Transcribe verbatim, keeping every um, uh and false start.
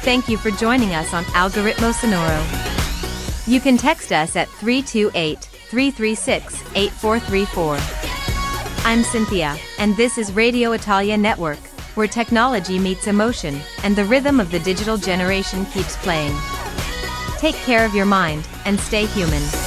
Thank you for joining us on Algoritmo Sonoro. You can text us at three two eight, three three six, eight four three four. I'm Cynthia, and this is Radio Italia Network, where technology meets emotion, and the rhythm of the digital generation keeps playing. Take care of your mind, and stay human.